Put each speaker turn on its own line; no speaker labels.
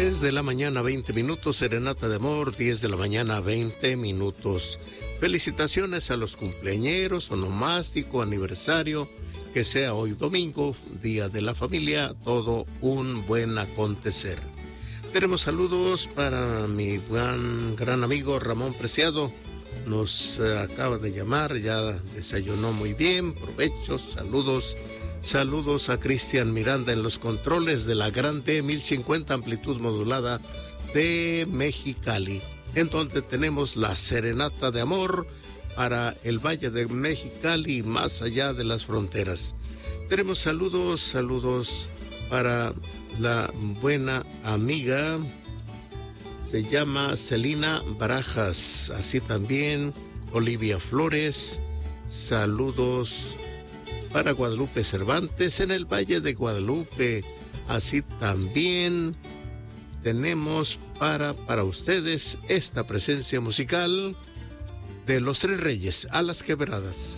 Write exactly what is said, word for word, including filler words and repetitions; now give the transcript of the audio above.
diez de la mañana, veinte minutos, serenata de amor, diez de la mañana, veinte minutos. Felicitaciones a los cumpleañeros, onomástico, aniversario, que sea hoy domingo, Día de la Familia, todo un buen acontecer. Tenemos saludos para mi gran, gran amigo Ramón Preciado, nos eh, acaba de llamar, ya desayunó muy bien, provechos, saludos. Saludos a Cristian Miranda en los controles de la Grande mil cincuenta amplitud modulada de Mexicali, en donde tenemos la serenata de amor para el Valle de Mexicali y más allá de las fronteras. Tenemos saludos, saludos para la buena amiga, se llama Celina Barajas, así también Olivia Flores, saludos para Guadalupe Cervantes en el Valle de Guadalupe. Así también tenemos para, para ustedes esta presencia musical de Los Tres Reyes, a las Quebradas.